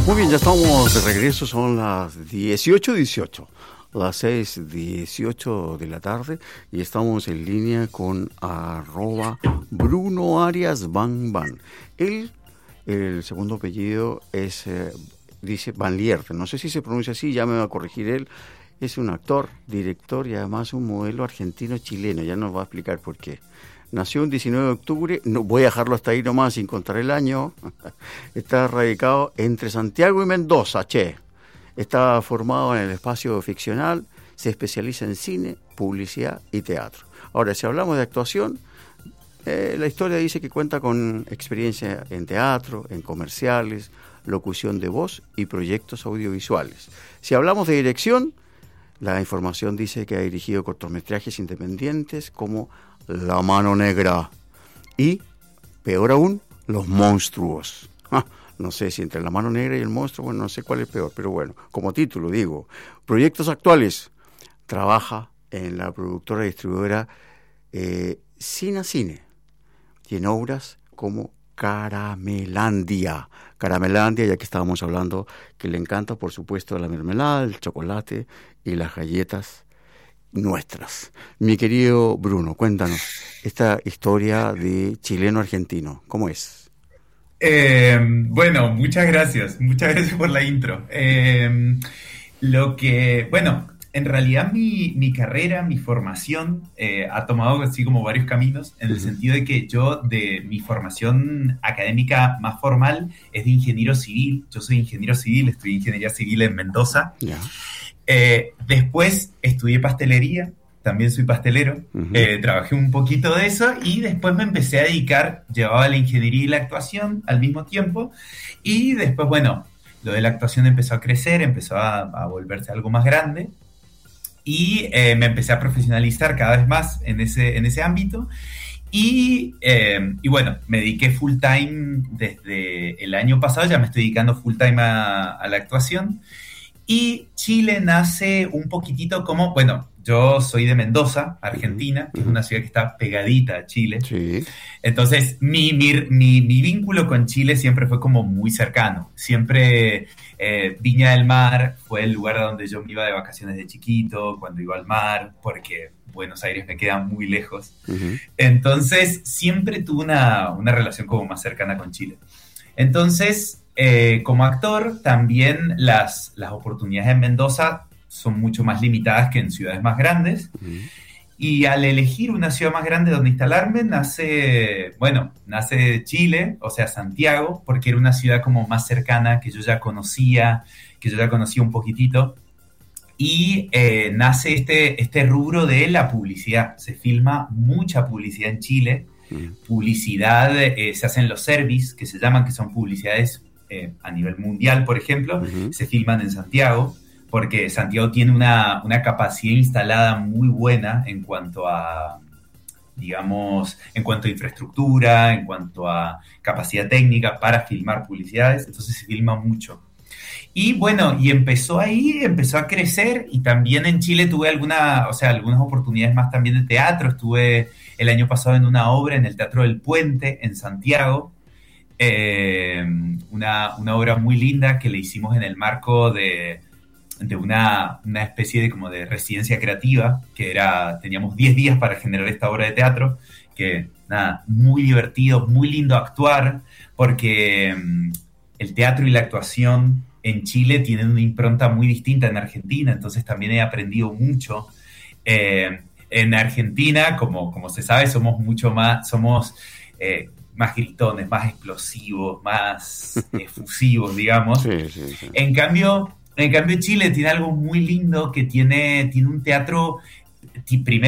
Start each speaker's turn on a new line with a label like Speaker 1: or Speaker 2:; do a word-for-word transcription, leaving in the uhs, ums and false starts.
Speaker 1: Muy bien, ya estamos de regreso, son las dieciocho dieciocho, las seis dieciocho de la tarde, y estamos en línea con arroba Bruno Arias Van Van. Él, el segundo apellido es, eh, dice Van Lierde, no sé si se pronuncia así, ya me va a corregir él. Es un actor, director y además un modelo argentino-chileno, ya nos va a explicar por qué. Nació el diecinueve de octubre, no, voy a dejarlo hasta ahí nomás sin contar el año. Está radicado entre Santiago y Mendoza, che. Está formado en el espacio ficcional, se especializa en cine, publicidad y teatro. Ahora, si hablamos de actuación, eh, la historia dice que cuenta con experiencia en teatro, en comerciales, locución de voz y proyectos audiovisuales. Si hablamos de dirección, la información dice que ha dirigido cortometrajes independientes como La Mano Negra y, peor aún, Los Monstruos. Ah, no sé si entre La Mano Negra y El Monstruo, bueno, no sé cuál es peor, pero bueno, como título digo. Proyectos actuales. Trabaja en la productora y distribuidora eh, Cine Cine y en obras como Caramelandia. Caramelandia, ya que estábamos hablando que le encanta, por supuesto, la mermelada, el chocolate y las galletas nuestras. Mi querido Bruno, cuéntanos esta historia de chileno-argentino. ¿Cómo es?
Speaker 2: Eh, bueno, muchas gracias. Muchas gracias por la intro. Eh, lo que, bueno, en realidad mi, mi carrera, mi formación eh, ha tomado así como varios caminos, en el uh-huh. sentido de que yo, de mi formación académica más formal es de ingeniero civil. Yo soy ingeniero civil, estudié ingeniería civil en Mendoza.
Speaker 1: Yeah.
Speaker 2: Eh, después estudié pastelería, también soy pastelero. Uh-huh. Eh, trabajé un poquito de eso y después me empecé a dedicar, llevaba la ingeniería y la actuación al mismo tiempo. Y después, bueno, lo de la actuación empezó a crecer, empezó a, a volverse algo más grande. Y eh, me empecé a profesionalizar cada vez más en ese, en ese ámbito. Y, eh, y bueno, me dediqué full time desde el año pasado, ya me estoy dedicando full time a, a la actuación. Y Chile nace un poquitito como, bueno, yo soy de Mendoza, Argentina, uh-huh. que es una ciudad que está pegadita a Chile.
Speaker 1: Sí.
Speaker 2: Entonces, mi, mi, mi, mi vínculo con Chile siempre fue como muy cercano. Siempre eh, Viña del Mar fue el lugar a donde yo me iba de vacaciones de chiquito, cuando iba al mar, porque Buenos Aires me queda muy lejos. Uh-huh. Entonces, siempre tuve una, una relación como más cercana con Chile. Entonces, eh, como actor, también las, las oportunidades en Mendoza son mucho más limitadas que en ciudades más grandes. Uh-huh. Y al elegir una ciudad más grande donde instalarme, nace, bueno, nace Chile, o sea, Santiago, porque era una ciudad como más cercana, que yo ya conocía, que yo ya conocía un poquitito. Y eh, nace este, este rubro de la publicidad. Se filma mucha publicidad en Chile. Uh-huh. Publicidad, eh, se hacen los service, que se llaman, que son publicidades eh, a nivel mundial, por ejemplo, uh-huh. se filman en Santiago, porque Santiago tiene una, una capacidad instalada muy buena en cuanto a, digamos, en cuanto a infraestructura, en cuanto a capacidad técnica para filmar publicidades, entonces se filma mucho. Y bueno, y empezó ahí, empezó a crecer, y también en Chile tuve alguna, o sea, algunas oportunidades más también de teatro. Estuve el año pasado en una obra en el Teatro del Puente, en Santiago, eh, una, una obra muy linda que le hicimos en el marco de... de una, una especie de como de residencia creativa, que era, teníamos diez días para generar esta obra de teatro, que nada, muy divertido, muy lindo actuar, porque um, el teatro y la actuación en Chile tienen una impronta muy distinta en Argentina, entonces también he aprendido mucho. Eh, en Argentina, como, como se sabe, somos mucho más, somos eh, más gritones, más explosivos, más efusivos, digamos.
Speaker 1: Sí, sí, sí.
Speaker 2: En cambio... En cambio, Chile tiene algo muy lindo, que tiene, tiene un teatro, primero,